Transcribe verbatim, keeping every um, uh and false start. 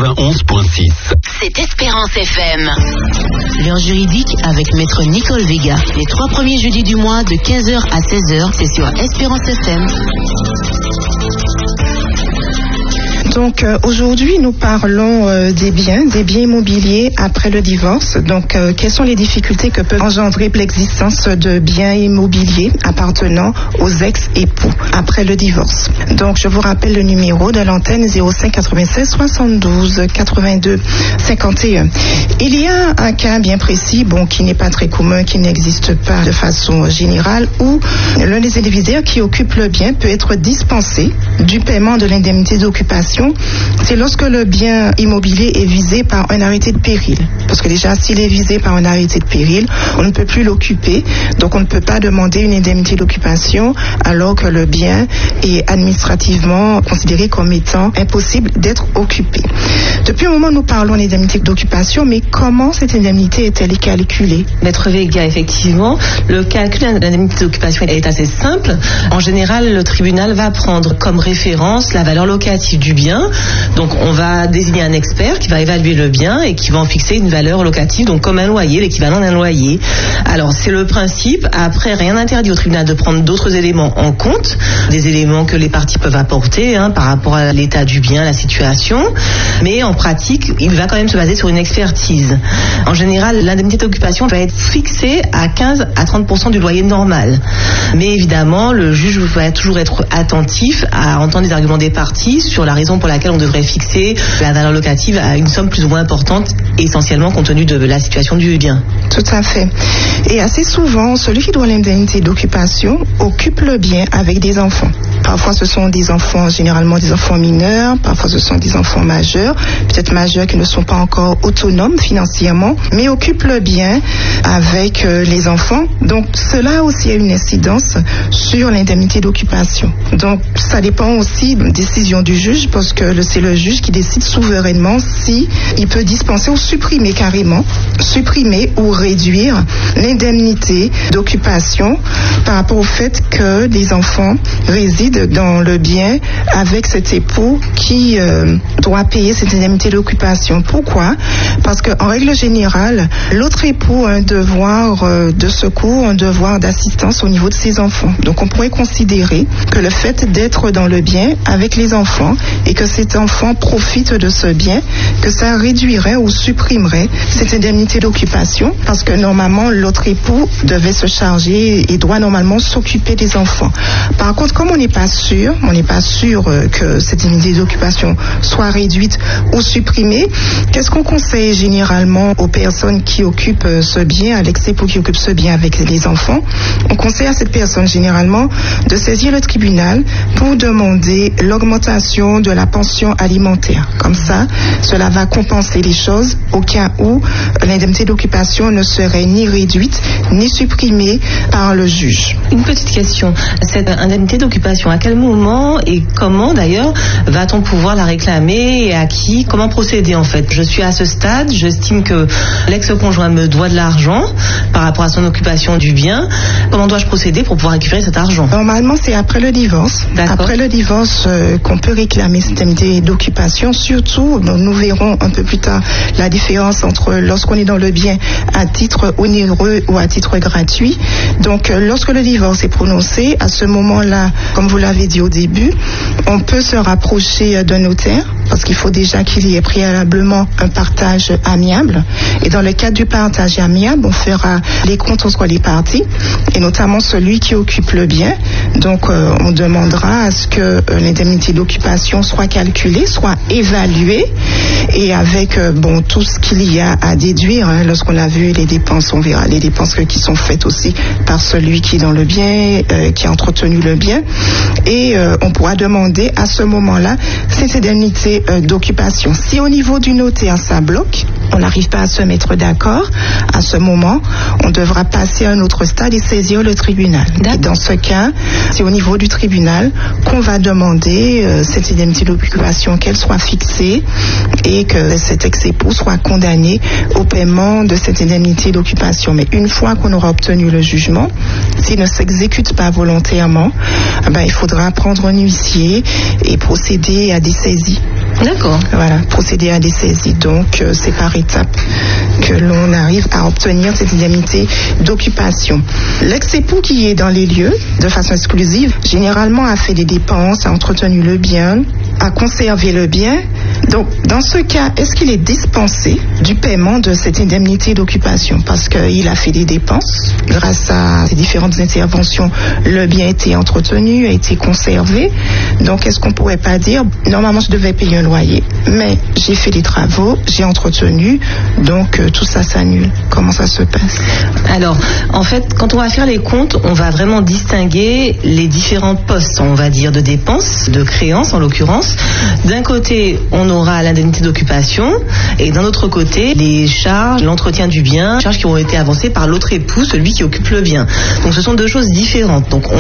quatre-vingt-onze virgule six. C'est Espérance F M. Lien juridique avec Maître Nicole Vega. Les trois premiers jeudis du mois de quinze heures à seize heures, c'est sur Espérance F M. Donc euh, aujourd'hui, nous parlons euh, des biens, des biens immobiliers après le divorce. Donc, euh, quelles sont les difficultés que peut engendrer l'existence de biens immobiliers appartenant aux ex-époux après le divorce? Donc, je vous rappelle le numéro de l'antenne zéro cinq quatre-vingt-seize soixante-douze quatre-vingt-deux cinquante et un. Il y a un cas bien précis, bon, qui n'est pas très commun, qui n'existe pas de façon générale, où l'un des indivisaires qui occupe le bien peut être dispensé du paiement de l'indemnité d'occupation. C'est lorsque le bien immobilier est visé par un arrêté de péril. Parce que déjà, s'il est visé par un arrêté de péril, on ne peut plus l'occuper. Donc, on ne peut pas demander une indemnité d'occupation alors que le bien est administrativement considéré comme étant impossible d'être occupé. Depuis un moment, nous parlons d'indemnité d'occupation, mais comment cette indemnité est-elle calculée? Maître Vega, effectivement, le calcul de l'indemnité d'occupation est assez simple. En général, le tribunal va prendre comme référence la valeur locative du bien. Donc on va désigner un expert qui va évaluer le bien et qui va en fixer une valeur locative, donc comme un loyer, l'équivalent d'un loyer. Alors c'est le principe. Après, rien n'interdit au tribunal de prendre d'autres éléments en compte, des éléments que les parties peuvent apporter hein, par rapport à l'état du bien, la situation. Mais en pratique, il va quand même se baser sur une expertise. En général, l'indemnité d'occupation va être fixée à quinze à trente pour cent du loyer normal. Mais évidemment, le juge va toujours être attentif à entendre les arguments des parties sur la raison pour laquelle on devrait fixer la valeur locative à une somme plus ou moins importante, essentiellement compte tenu de la situation du bien. Tout à fait. Et assez souvent, celui qui doit l'indemnité d'occupation occupe le bien avec des enfants. Parfois, ce sont des enfants, généralement des enfants mineurs, parfois ce sont des enfants majeurs, peut-être majeurs qui ne sont pas encore autonomes financièrement, mais occupent le bien avec euh, les enfants. Donc, cela aussi a une incidence sur l'indemnité d'occupation. Donc, ça dépend aussi de la décision du juge, parce que c'est le juge qui décide souverainement si il peut dispenser ou supprimer carrément, supprimer ou réduire l'indemnité d'occupation par rapport au fait que les enfants résident dans le bien avec cet époux qui euh, doit payer cette indemnité d'occupation. Pourquoi? Parce qu'en règle générale, l'autre époux a un devoir euh, de secours, un devoir d'assistance au niveau de ses enfants. Donc on pourrait considérer que le fait d'être dans le bien avec les enfants et que cet enfant profite de ce bien, que ça réduirait ou supprimerait cette indemnité d'occupation, parce que normalement l'autre époux devait se charger et doit normalement s'occuper des enfants. Par contre, comme on n'est pas sûr, on n'est pas sûr que cette indemnité d'occupation soit réduite ou supprimée, qu'est-ce qu'on conseille généralement aux personnes qui occupent ce bien, à l'ex-époux qui occupe ce bien avec les enfants? On conseille à cette personne généralement de saisir le tribunal pour demander l'augmentation de la pension alimentaire. Comme ça, cela va compenser les choses au cas où l'indemnité d'occupation ne serait ni réduite ni supprimée par le juge. Une petite question. Cette indemnité d'occupation, à quel moment et comment d'ailleurs va-t-on pouvoir la réclamer et à qui? Comment procéder en fait? Je suis à ce stade, j'estime que l'ex-conjoint me doit de l'argent par rapport à son occupation du bien. Comment dois-je procéder pour pouvoir récupérer cet argent? Normalement, c'est après le divorce. D'accord. Après le divorce euh, qu'on peut réclamer cette indemnité d'occupation. Surtout, nous verrons un peu plus tard la différence entre lorsqu'on est dans le bien à titre onéreux ou à titre gratuit. Donc, euh, lorsque le divorce est prononcé, à ce moment-là, comme vous l'avez dit au début, on peut se rapprocher d'un notaire parce qu'il faut déjà qu'il y ait préalablement un partage amiable. Et dans le cadre du partage amiable, on fera les comptes entre les parties, et notamment celui qui occupe le bien. Donc, euh, on demandera à ce que euh, l'indemnité d'occupation soit calculée, soit évaluée, et avec euh, bon tout ce qu'il y a à déduire. Hein, lorsqu'on a vu les dépenses, on verra les dépenses qui sont faites aussi par celui qui est dans le bien, euh, qui a entretenu le bien, et euh, on pourra demander à ce moment-là cette indemnité euh, d'occupation. Si au niveau du notaire ça bloque, on n'arrive pas à se mettre d'accord, à ce moment, on devra passer à un autre stade et saisir le tribunal. Et dans ce cas, c'est au niveau du tribunal qu'on va demander euh, cette indemnité d'occupation, qu'elle soit fixée et que cet ex-époux soit condamné au paiement de cette indemnité d'occupation. Mais une fois qu'on aura obtenu le jugement, s'il ne s'exécute pas volontairement, ben, il faudra prendre un huissier et procéder à des saisies D'accord. Voilà, procéder à des saisies. Donc, euh, c'est par étapes que l'on arrive à obtenir cette indemnité d'occupation. L'ex-époux qui est dans les lieux de façon exclusive, généralement a fait des dépenses, a entretenu le bien, a conservé le bien. Donc, dans ce cas, est-ce qu'il est dispensé du paiement de cette indemnité d'occupation? Parce qu'il a fait des dépenses. Grâce à ces différentes interventions, le bien a été entretenu, a été conservé. Donc, est-ce qu'on pourrait pas dire, normalement, je devais payer un loyer, mais j'ai fait des travaux, j'ai entretenu, donc euh, tout ça s'annule. Comment ça se passe? Alors, en fait, quand on va faire les comptes, on va vraiment distinguer les différents postes, on va dire, de dépenses, de créances en l'occurrence. D'un côté, on aura l'indemnité d'occupation et d'un autre côté, les charges, l'entretien du bien, charges qui ont été avancées par l'autre époux, celui qui occupe le bien. Donc, ce sont deux choses différentes. Donc,